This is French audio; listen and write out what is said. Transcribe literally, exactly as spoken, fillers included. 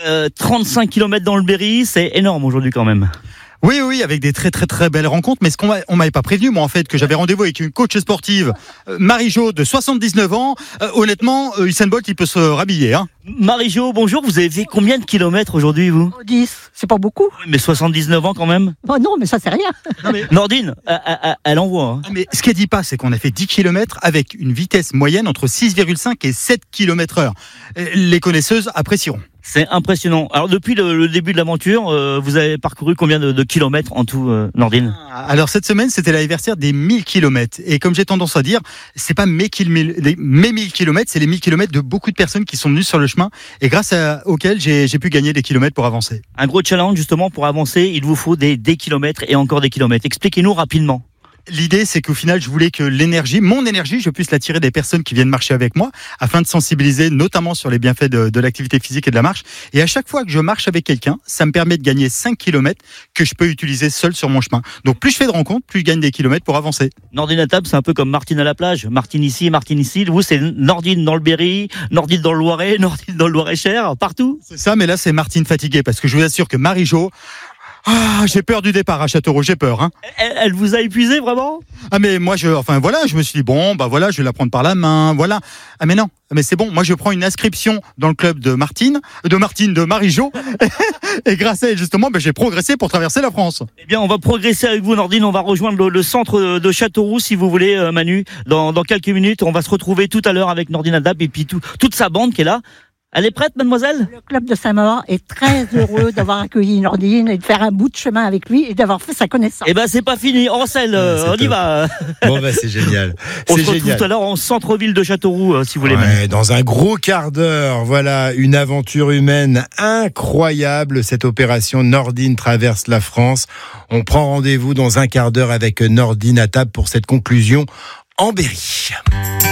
Euh, trente-cinq kilomètres dans le Berry, c'est énorme aujourd'hui quand même. Oui, oui, avec des très très très belles rencontres. Mais ce qu'on m'a, on m'avait pas prévenu, moi en fait, que j'avais rendez-vous avec une coach sportive, euh, Marie-Jo, de soixante-dix-neuf ans. Euh, honnêtement, euh, Usain Bolt, il peut se rhabiller. Hein. Marie-Jo, bonjour, vous avez fait combien de kilomètres aujourd'hui, vous ? dix, c'est pas beaucoup. Mais soixante-dix-neuf ans quand même. Oh non, mais ça c'est rien. Non, mais, Nordine, elle, elle, elle envoie. Hein. mais ce qu'elle dit pas, c'est qu'on a fait dix kilomètres avec une vitesse moyenne entre six virgule cinq et sept kilomètres heure. Les connaisseuses apprécieront. C'est impressionnant. Alors depuis le, le début de l'aventure, euh, vous avez parcouru combien de, de kilomètres en tout, euh, Nordine ? Alors cette semaine, c'était l'anniversaire des mille kilomètres. Et comme j'ai tendance à dire, c'est pas mes, kil- les, mes mille kilomètres, c'est les mille kilomètres de beaucoup de personnes qui sont venues sur le chemin et grâce à, auxquelles j'ai, j'ai pu gagner des kilomètres pour avancer. Un gros challenge justement pour avancer, il vous faut des, des kilomètres et encore des kilomètres. Expliquez-nous rapidement. L'idée, c'est qu'au final, je voulais que l'énergie, mon énergie, je puisse l'attirer des personnes qui viennent marcher avec moi, afin de sensibiliser notamment sur les bienfaits de, de l'activité physique et de la marche. Et à chaque fois que je marche avec quelqu'un, ça me permet de gagner cinq kilomètres que je peux utiliser seul sur mon chemin. Donc plus je fais de rencontres, plus je gagne des kilomètres pour avancer. Nordine à table, c'est un peu comme Martine à la plage. Martine ici, Martine ici. Vous, c'est Nordine dans le Berry, Nordine dans le Loiret, Nordine dans le Loiret-Cher, partout. C'est ça, mais là, c'est Martine fatiguée, parce que je vous assure que Marie-Jo, ah, j'ai peur du départ à Châteauroux, j'ai peur, hein. Elle, elle vous a épuisé vraiment ? Ah, mais moi, je, enfin, voilà, je me suis dit, bon, bah voilà, je vais la prendre par la main, voilà. Ah, mais non, mais c'est bon, moi, je prends une inscription dans le club de Martine, de Martine, de Marie-Jo, et grâce à elle, justement, bah, j'ai progressé pour traverser la France. Eh bien, on va progresser avec vous, Nordine. On va rejoindre le, le centre de Châteauroux, si vous voulez, euh, Manu. Dans, dans quelques minutes, on va se retrouver tout à l'heure avec Nordine Adab et puis tout, toute sa bande qui est là. Elle est prête, mademoiselle ? Le club de Saint-Maur est très heureux d'avoir accueilli Nordine et de faire un bout de chemin avec lui et d'avoir fait sa connaissance. Eh ben, c'est pas fini. Ancel, euh, on y va. Bon, bah, c'est génial. On c'est se retrouve génial. tout à l'heure en centre-ville de Châteauroux, euh, si vous voulez. Ouais, dans un gros quart d'heure, voilà, une aventure humaine incroyable. Cette opération Nordine traverse la France. On prend rendez-vous dans un quart d'heure avec Nordine à table pour cette conclusion en Berry.